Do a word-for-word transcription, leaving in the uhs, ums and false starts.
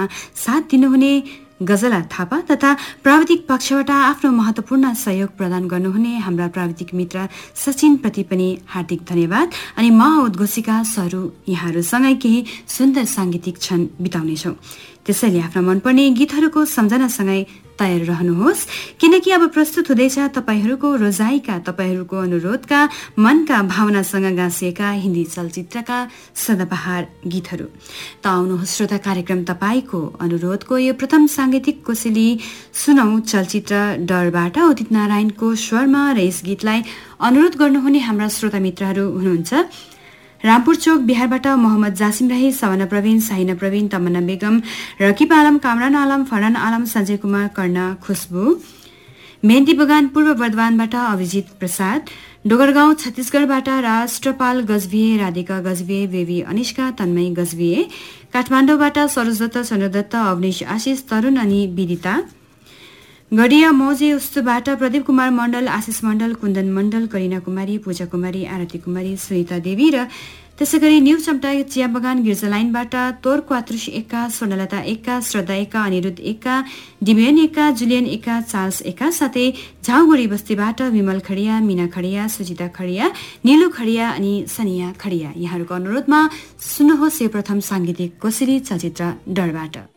कार्यक्रममा साथ दिनुहुने गजला थापा तथा प्राविधिक पक्षबाट आफ्नो महत्वपूर्ण सहयोग प्रदान गर्नुहुने हाम्रा प्राविधिक मित्र सचिन प्रति पनि हार्दिक धन्यवाद। अनि म उद्घोषिका सरू यहाँहरूसँगै केही सुन्दर साङ्गीतिक क्षण बिताउनेछौँ। त्यसैले आफ्ना मनपर्ने गीतहरूको सम्झनासँगै तयार रहनुहोस्, किनकि अब प्रस्तुत हुँदैछ तपाईहरूको रोजाइका, तपाईहरूको अनुरोधका, मनका भावनासँग गाँसिएका हिन्दी चलचित्रका सदाबहार गीतहरू। त आउनुहोस् श्रोता, कार्यक्रम तपाईँको अनुरोधको यो प्रथम साङ्गीतिक कोसेली सुनौ चलचित्र डरबाट उदित नारायणको स्वरमा र यस गीतलाई अनुरोध गर्नुहुने हाम्रा श्रोता मित्रहरू हुनुहुन्छ रामपुर चोक बिहारबाट मोहम्मद जासिम रही, सवना प्रवीण, साहिना प्रवीण, तमन्ना बेगम, रकिब आलम, कामरान आलम, फरहान आलम, सञ्जय कुमार, कर्ण, खुशबु, मेहन्दी बगान पूर्व वर्धवानबाट अभिजित प्रसाद, डोगरगाउँ छत्तीसगढबाट राष्ट्रपाल गजभिए, राधिका गजभिए, बेबी अनिष्का, तन्मय गजभिए, काठमाडौँबाट सरोजदत्त, चन्द्रदत्त, अवनीश आशिष, तरुण अनि विदिता, गडिया मौजे उस्तुबाट प्रदीप कुमार मण्डल, आशिष मण्डल, कुन्दन मण्डल, करिना कुमारी, पूजा कुमारी, आरती कुमारी, सुनिता देवी र त्यसै गरी न्यू चम्टा चिया बगान गिर्जा लाइनबाट तोरको आतृष एका, स्वर्णलता एका, श्रद्धा एका, अनिरुद्ध एका, डिबियन एका, जुलियन एका, चार्ल्स एका, साथै झाउगुडी बस्तीबाट विमल खडिया, मीना खडिया, सुजिता खडिया, निलु खडिया अनि सनिया खडिया। यहाँहरूको अनुरोधमा सुन्नुहोस् यो प्रथम साङ्गीतिक कोसेली चलचित्र डरबाट।